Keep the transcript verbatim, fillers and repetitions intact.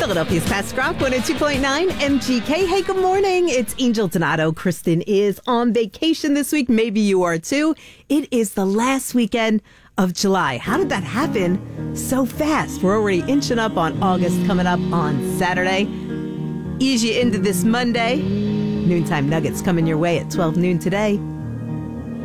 Philadelphia's Classic Rock one oh two point nine M G K. Hey, good morning. It's Angel Donato. Kristen is on vacation this week. Maybe you are too. It is the last weekend of July. How did that happen so fast? We're already inching up on August, coming up on Saturday. Ease you into this Monday. Noontime Nuggets coming your way at twelve noon today.